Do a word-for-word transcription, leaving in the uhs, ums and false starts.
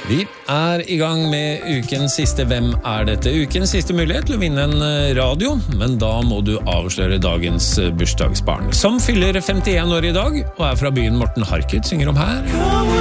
Vi er i gang med ukens siste Hvem er dette? Ukens siste mulighet til å vinne en radio, men da må du avsløre dagens bursdagsbarn, som fyller femtien år i dag, og er fra byen Morten Harket, synger om her.